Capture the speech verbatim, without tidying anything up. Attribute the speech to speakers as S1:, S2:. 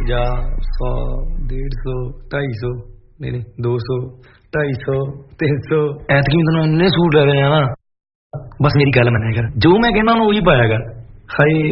S1: ਪੰਜਾਹ ਸੌ ਡੇਢ ਸੌ ਢਾਈ ਸੌ ਨਹੀਂ ਨਹੀਂ ਦੋ ਸੌ ਢਾਈ ਸੌ ਤਿੰਨ ਸੌ ਐਤਕੀ ਮੈਂ ਤੈਨੂੰ ਇੰਨੇ ਸੂਟ ਲੈ ਕੇ ਜਾਣਾ ਬਸ ਮੇਰੀ ਗੱਲ ਮੰਨਿਆ ਕਰ ਜੋ ਮੈਂ ਕਹਿੰਦਾ ਉਹਨੂੰ ਉਹੀ ਪਾਇਆ ਕਰ ਹਾਏ